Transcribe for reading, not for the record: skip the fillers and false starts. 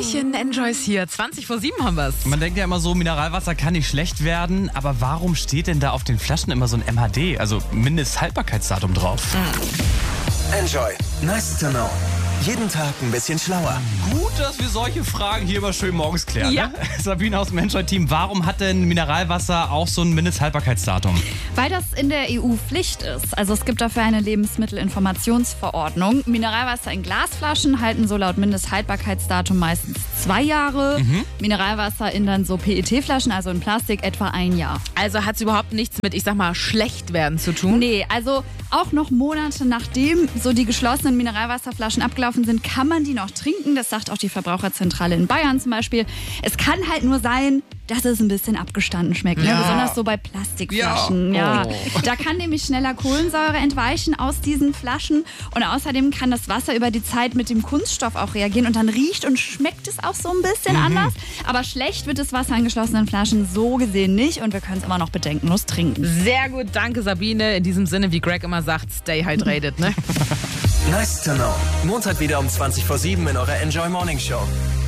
Hallöchen, Enjoys hier. 20:07 haben wir's. Man denkt ja immer so, Mineralwasser kann nicht schlecht werden, aber warum steht denn da auf den Flaschen immer so ein MHD, also Mindesthaltbarkeitsdatum drauf? Enjoy. Nice to know. Jeden Tag ein bisschen schlauer. Gut, dass wir solche Fragen hier immer schön morgens klären. Ja. Ne? Sabine aus dem Enjoy-Team, warum hat denn Mineralwasser auch so ein Mindesthaltbarkeitsdatum? Weil das in der EU Pflicht ist. Also es gibt dafür eine Lebensmittelinformationsverordnung. Mineralwasser in Glasflaschen halten so laut Mindesthaltbarkeitsdatum meistens 2 Jahre. Mineralwasser in dann so PET-Flaschen, also in Plastik, etwa 1 Jahr. Also hat's überhaupt nichts mit, ich sag mal, schlecht werden zu tun? Nee, also auch noch Monate nachdem so die geschlossenen Mineralwasserflaschen abgelaufen sind, kann man die noch trinken. Das sagt auch die Verbraucherzentrale in Bayern zum Beispiel. Es kann halt nur sein, dass es ein bisschen abgestanden schmeckt. Ja. Ne? Besonders so bei Plastikflaschen. Ja. Ja. Oh. Da kann nämlich schneller Kohlensäure entweichen aus diesen Flaschen. Und außerdem kann das Wasser über die Zeit mit dem Kunststoff auch reagieren. Und dann riecht und schmeckt es auch so ein bisschen anders. Aber schlecht wird das Wasser in geschlossenen Flaschen so gesehen nicht. Und wir können es immer noch bedenkenlos trinken. Sehr gut, danke Sabine. In diesem Sinne, wie Greg immer sagt, stay hydrated, ne? Nice to know. Montag wieder um 20:07 in eurer Enjoy Morning Show.